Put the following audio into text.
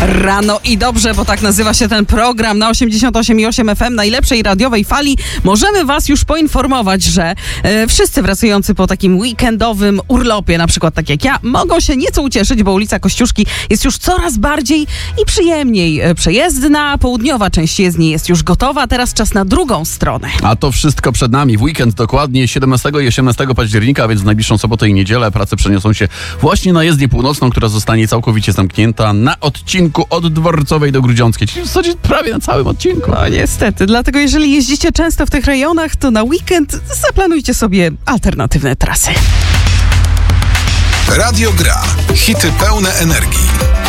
Rano i dobrze, bo tak nazywa się ten program na 88,8 FM, najlepszej radiowej fali. Możemy was już poinformować, że wszyscy wracający po takim weekendowym urlopie, na przykład tak jak ja, mogą się nieco ucieszyć, bo ulica Kościuszki jest już coraz bardziej i przyjemniej przejezdna. Południowa część jezdni jest już gotowa, teraz czas na drugą stronę. A to wszystko przed nami. W weekend dokładnie 17 i 18 października, więc w najbliższą sobotę i niedzielę prace przeniosą się właśnie na jezdnię północną, która zostanie całkowicie zamknięta na odcinku od Dworcowej do Grudziąckiej, czyli w zasadzie prawie na całym odcinku. No niestety, dlatego jeżeli jeździcie często w tych rejonach, to na weekend zaplanujcie sobie alternatywne trasy. Radio Gra. Hity pełne energii.